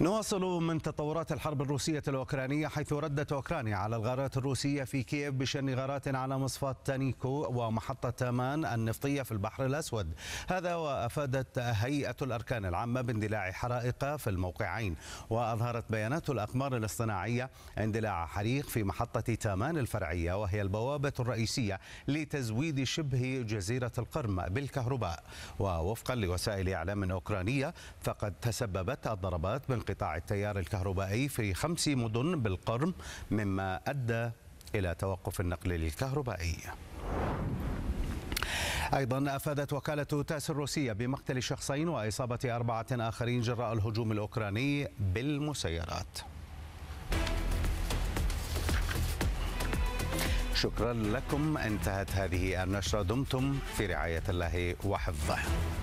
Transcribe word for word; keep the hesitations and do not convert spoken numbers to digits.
نواصل من تطورات الحرب الروسية الأوكرانية، حيث ردت أوكرانيا على الغارات الروسية في كييف بشن غارات على مصفاة تانيكو ومحطة تامان النفطية في البحر الأسود. هذا وأفادت هيئة الأركان العامة باندلاع حرائق في الموقعين، وأظهرت بيانات الأقمار الاصطناعية اندلاع حريق في محطة تامان الفرعية، وهي البوابة الرئيسية لتزويد شبه جزيرة القرم بالكهرباء. ووفقا لوسائل إعلام أوكرانية، فقد تسببت الضربات بانقطاع التيار الكهربائي في خمس مدن بالقرم، مما أدى إلى توقف النقل الكهربائي. أيضا أفادت وكالة تاس الروسية بمقتل شخصين وإصابة أربعة آخرين جراء الهجوم الأوكراني بالمسيرات. شكرا لكم، انتهت هذه النشرة، دمتم في رعاية الله وحفظه.